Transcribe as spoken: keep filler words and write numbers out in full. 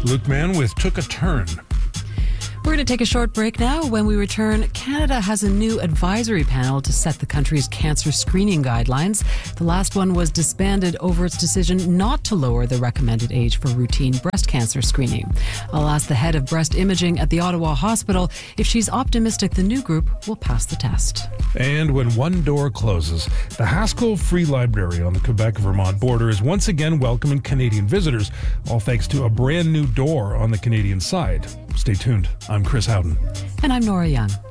Luke Mann with Took a Turn. We're going to take a short break now. When we return, Canada has a new advisory panel to set the country's cancer screening guidelines. The last one was disbanded over its decision not to lower the recommended age for routine breast cancer screening. I'll ask the head of breast imaging at the Ottawa Hospital if she's optimistic the new group will pass the test. And when one door closes, the Haskell Free Library on the Quebec-Vermont border is once again welcoming Canadian visitors, all thanks to a brand new door on the Canadian side. Stay tuned. I'm Chris Howden. And I'm Nora Young.